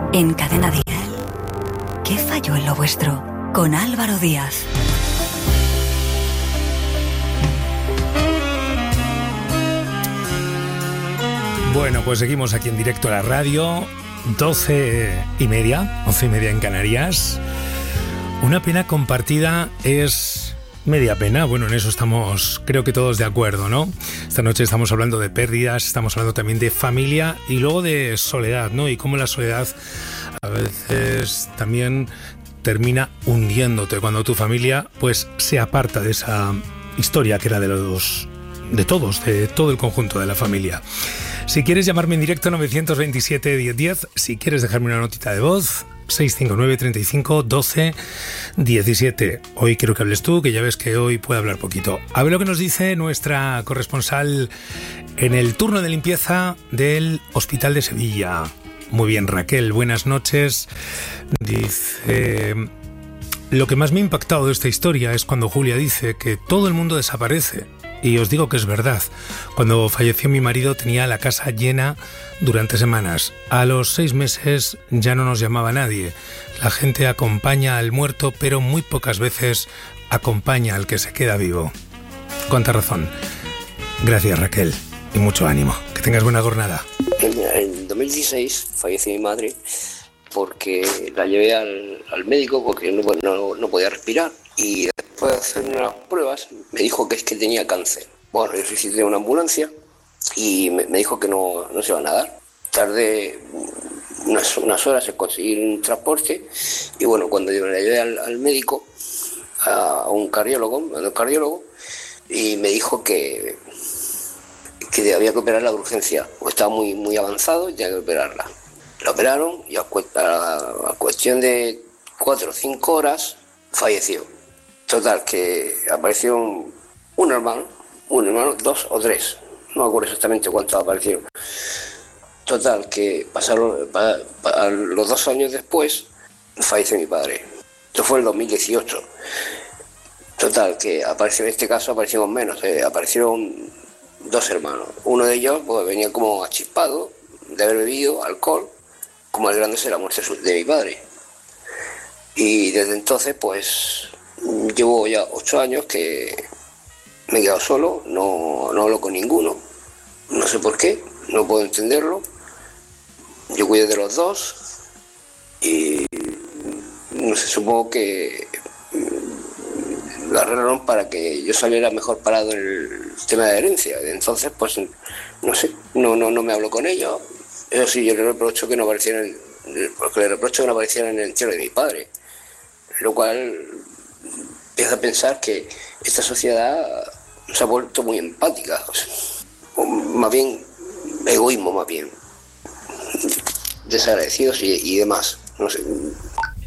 En Cadena Dial, ¿qué falló en lo vuestro? Con Álvaro Díaz. Bueno, pues seguimos aquí en directo a la radio, 12:30, 11:30 en Canarias. Una pena compartida es media pena. Bueno, en eso estamos, creo que todos de acuerdo, ¿no? Esta noche estamos hablando de pérdidas, estamos hablando también de familia y luego de soledad, ¿no? Y cómo la soledad a veces también termina hundiéndote cuando tu familia pues se aparta de esa historia que era de todo el conjunto de la familia. Si quieres llamarme en directo, 927 1010. Si quieres dejarme una notita de voz, 659 35 12 17. Hoy quiero que hables tú, que ya ves que hoy puede hablar poquito. A ver lo que nos dice nuestra corresponsal en el turno de limpieza del Hospital de Sevilla. Muy bien, Raquel, buenas noches. Dice: lo que más me ha impactado de esta historia es cuando Julia dice que todo el mundo desaparece. Y os digo que es verdad. Cuando falleció mi marido tenía la casa llena durante semanas. A los 6 meses ya no nos llamaba nadie. La gente acompaña al muerto, pero muy pocas veces acompaña al que se queda vivo. Cuánta razón. Gracias, Raquel. Y mucho ánimo. Que tengas buena jornada. En 2016 falleció mi madre porque la llevé al médico porque no podía respirar. Y después de hacer unas pruebas me dijo que es que tenía cáncer. Bueno, yo solicité una ambulancia y me dijo que no se iban a dar. Tardé unas horas en conseguir un transporte y bueno, cuando yo la llevé al médico, a un cardiólogo, y me dijo que había que operarla de urgencia, o estaba muy avanzado y tenía que operarla. La operaron y a cuestión de 4 o 5 horas falleció. Total, que apareció un hermano, 2 o 3, no me acuerdo exactamente cuántos aparecieron. Total, que pasaron los 2 años después, falleció mi padre. Esto fue en el 2018. Total, que apareció, en este caso aparecimos menos, aparecieron 2 hermanos. Uno de ellos pues, venía como achispado de haber bebido alcohol, como alegándose la muerte de mi padre. Y desde entonces, pues, llevo ya 8 años que me he quedado solo, no hablo con ninguno. No sé por qué, no puedo entenderlo. Yo cuido de los 2 y no sé, supongo que lo arreglaron para que yo saliera mejor parado en el tema de herencia. Entonces, pues, no sé, no me hablo con ellos. Eso sí, yo le reprocho que no aparecieran en el entierro de mi padre. Lo cual empieza a pensar que esta sociedad se ha vuelto muy empática, o más bien egoísmo, más bien desagradecidos y demás. No sé,